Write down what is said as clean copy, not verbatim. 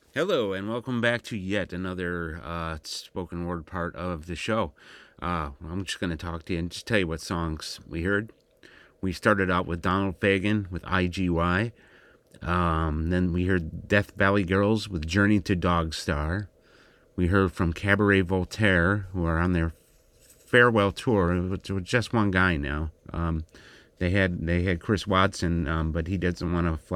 Hello, and welcome back to yet another spoken word part of the show. I'm just going to talk to you and just tell you what songs we heard. We started out with Donald Fagen with IGY. Then we heard Death Valley Girls with Journey to Dogstar. We heard from Cabaret Voltaire, who are on their farewell tour with just one guy now. They had Chris Watson, but he doesn't want to fly